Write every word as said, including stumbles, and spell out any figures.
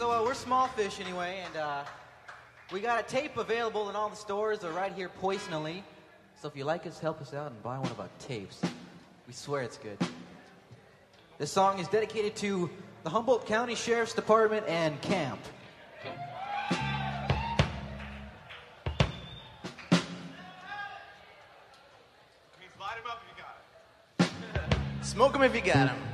So uh, we're Small Fish anyway, and uh, we got a tape available in all the stores. They're right here poisonally. So if you like us, help us out and buy one of our tapes. We swear it's good. This song is dedicated to the Humboldt County Sheriff's Department and camp. Smoke 'em if you got 'em.